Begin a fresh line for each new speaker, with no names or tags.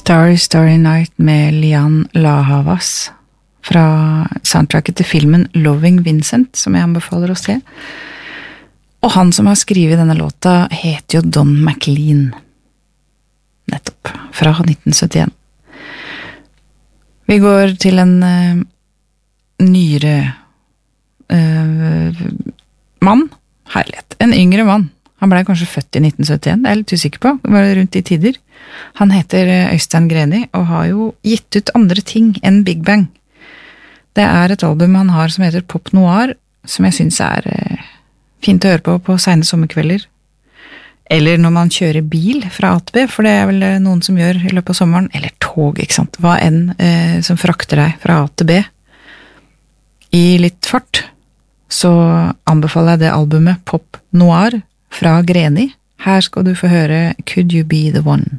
Starry Starry Night med Lian Lahavas fra soundtracket til filmen Loving Vincent, som jeg anbefaler å se. Og han som har skrivet denne låta heter jo Don McLean. Nettopp, fra 1971. Vi går til en nyere mann, herlighet, en yngre mann. Han ble kanskje født i 1971, det er jeg litt usikker på, var det rundt de tider. Han heter Øystein Greni, og har jo gitt ut andre ting enn Big Bang. Det er et album han har som heter Pop Noir, som jeg synes er fint å høre på sene sommerkvelder. Eller når man kjører bil fra A til B, for det er vel noen som gjør i løpet av sommeren, eller tog, ikke sant? Hva enn som frakter deg fra A til B i litt fart, så anbefaler jeg det albumet Pop Noir fra Greni. Her skal du få høre Could You Be The One?